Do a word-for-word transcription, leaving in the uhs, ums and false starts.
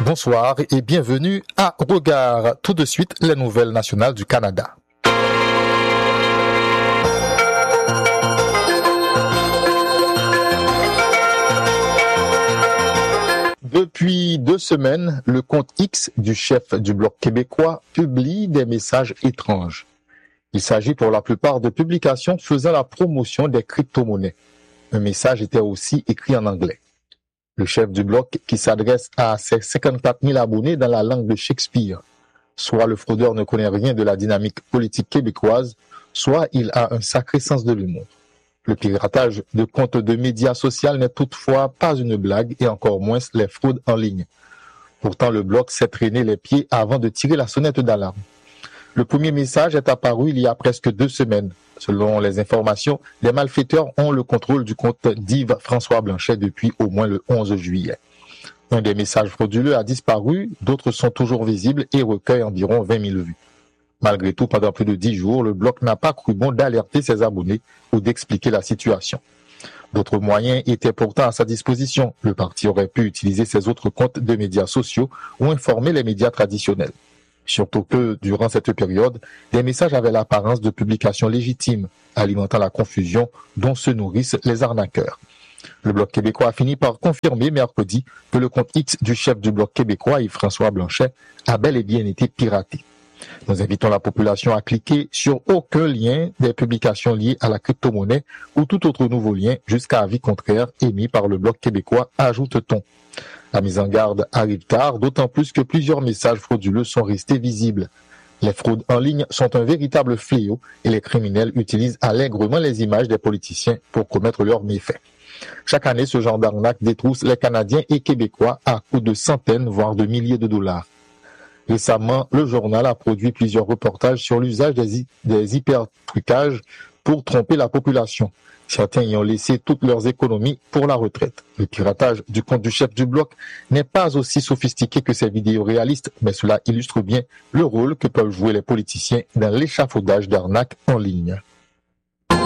Bonsoir et bienvenue à Regard. Tout de suite, les nouvelles nationales du Canada. Depuis deux semaines, le compte X du chef du Bloc québécois publie des messages étranges. Il s'agit pour la plupart de publications faisant la promotion des crypto-monnaies. Un message était aussi écrit en anglais. Le chef du Bloc qui s'adresse à ses cinquante-quatre mille abonnés dans la langue de Shakespeare. Soit le fraudeur ne connaît rien de la dynamique politique québécoise, soit il a un sacré sens de l'humour. Le piratage de comptes de médias sociaux n'est toutefois pas une blague et encore moins les fraudes en ligne. Pourtant, le Bloc s'est traîné les pieds avant de tirer la sonnette d'alarme. Le premier message est apparu il y a presque deux semaines. Selon les informations, les malfaiteurs ont le contrôle du compte d'Yves François Blanchet depuis au moins le onze juillet. Un des messages frauduleux a disparu, d'autres sont toujours visibles et recueillent environ vingt mille vues. Malgré tout, pendant plus de dix jours, le Bloc n'a pas cru bon d'alerter ses abonnés ou d'expliquer la situation. D'autres moyens étaient pourtant à sa disposition. Le parti aurait pu utiliser ses autres comptes de médias sociaux ou informer les médias traditionnels. Surtout que, durant cette période, des messages avaient l'apparence de publications légitimes, alimentant la confusion dont se nourrissent les arnaqueurs. Le Bloc québécois a fini par confirmer mercredi que le compte X du chef du Bloc québécois, Yves-François Blanchet, a bel et bien été piraté. Nous invitons la population à cliquer sur aucun lien des publications liées à la crypto-monnaie ou tout autre nouveau lien jusqu'à avis contraire émis par le Bloc québécois, ajoute-t-on. La mise en garde arrive tard, d'autant plus que plusieurs messages frauduleux sont restés visibles. Les fraudes en ligne sont un véritable fléau et les criminels utilisent allègrement les images des politiciens pour commettre leurs méfaits. Chaque année, ce genre d'arnaque détrousse les Canadiens et Québécois à coût de centaines, voire de milliers de dollars. Récemment, le journal a produit plusieurs reportages sur l'usage des, des hypertrucages pour tromper la population. Certains y ont laissé toutes leurs économies pour la retraite. Le piratage du compte du chef du Bloc n'est pas aussi sophistiqué que ces vidéos réalistes, mais cela illustre bien le rôle que peuvent jouer les politiciens dans l'échafaudage d'arnaques en ligne.